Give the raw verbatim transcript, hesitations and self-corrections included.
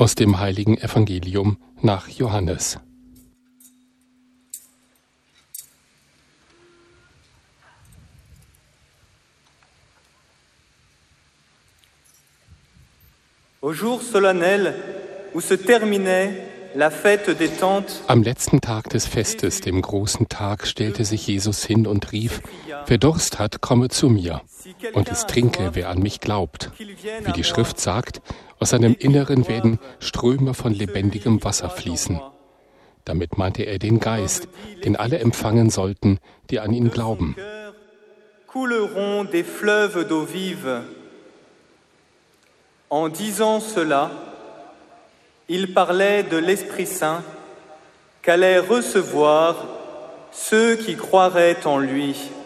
Aus dem heiligen Evangelium nach Johannes. Au jour solennel où se terminait la fête des Tentes. Am letzten Tag des Festes, dem großen Tag, stellte sich Jesus hin und rief: Wer Durst hat, komme zu mir, und es trinke, wer an mich glaubt. Wie die Schrift sagt, aus seinem Inneren werden Ströme von lebendigem Wasser fließen. Damit meinte er den Geist, den alle empfangen sollten, die an ihn glauben. Couleront des fleuves d'eau vive. En disant cela, il parlait de l'Esprit Saint qu'allaient recevoir ceux qui croiraient en lui.